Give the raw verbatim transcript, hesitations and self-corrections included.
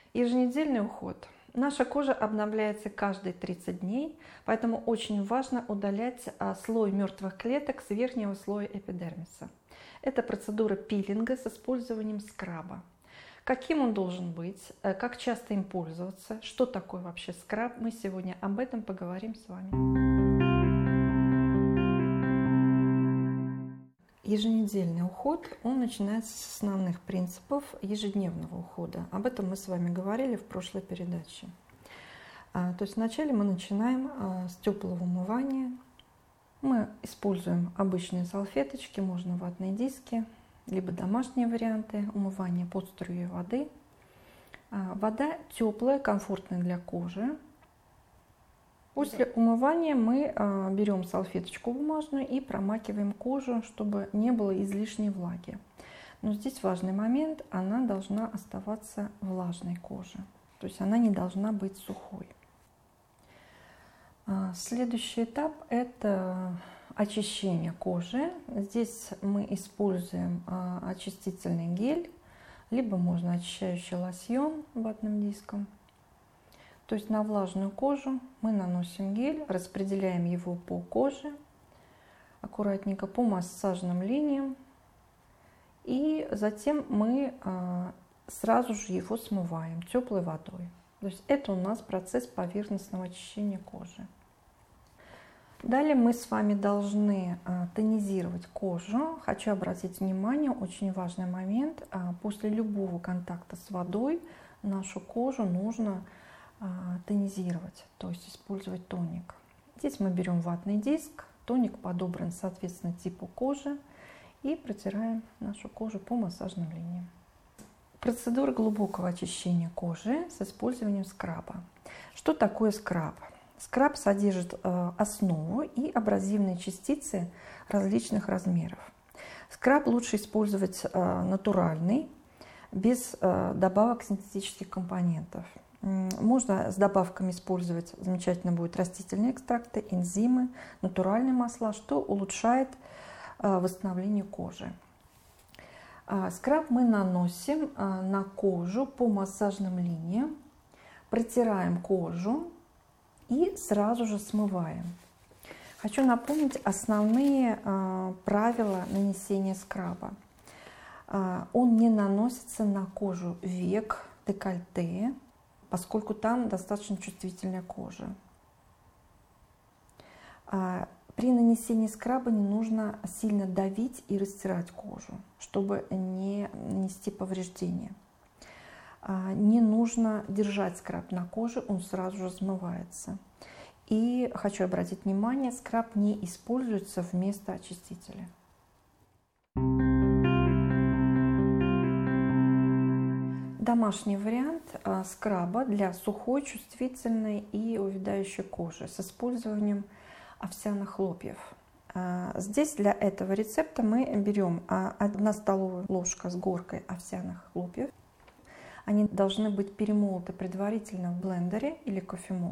Еженедельный уход. Наша кожа обновляется каждые тридцать дней, поэтому очень важно удалять слой мертвых клеток с верхнего слоя эпидермиса. Это процедура пилинга с использованием скраба. Каким он должен быть, как часто им пользоваться, что такое вообще скраб, мы сегодня об этом поговорим с вами. Еженедельный уход, он начинается с основных принципов ежедневного ухода. Об этом мы с вами говорили в прошлой передаче. То есть вначале мы начинаем с теплого умывания. Мы используем обычные салфеточки, можно ватные диски, либо домашние варианты умывания под струей воды. Вода теплая, комфортная для кожи. После умывания мы берем салфеточку бумажную и промакиваем кожу, чтобы не было излишней влаги. Но здесь важный момент, она должна оставаться влажной кожей, то есть она не должна быть сухой. Следующий этап – это очищение кожи. Здесь мы используем очистительный гель, либо можно очищающий лосьон ватным диском. То есть на влажную кожу мы наносим гель, распределяем его по коже, аккуратненько по массажным линиям. И затем мы сразу же его смываем теплой водой. То есть это у нас процесс поверхностного очищения кожи. Далее мы с вами должны тонизировать кожу. Хочу обратить внимание, очень важный момент. После любого контакта с водой нашу кожу нужно тонизировать, то есть использовать тоник. Здесь мы берем ватный диск, тоник подобран соответственно типу кожи и протираем нашу кожу по массажным линиям. Процедура глубокого очищения кожи с использованием скраба. Что такое скраб? Скраб содержит основу и абразивные частицы различных размеров. Скраб лучше использовать натуральный, без добавок синтетических компонентов. Можно с добавками использовать, замечательно будет, растительные экстракты, энзимы, натуральные масла, что улучшает восстановление кожи. Скраб мы наносим на кожу по массажным линиям, протираем кожу и сразу же смываем. Хочу напомнить основные правила нанесения скраба. Он не наносится на кожу век, декольте, поскольку там достаточно чувствительная кожа. При нанесении скраба не нужно сильно давить и растирать кожу, чтобы не нанести повреждения. Не нужно держать скраб на коже, он сразу же смывается. И хочу обратить внимание, скраб не используется вместо очистителя. Домашний вариант скраба для сухой, чувствительной и увядающей кожи с использованием овсяных хлопьев. Здесь для этого рецепта мы берем одну столовую ложку с горкой овсяных хлопьев. Они должны быть перемолоты предварительно в блендере или кофемолке.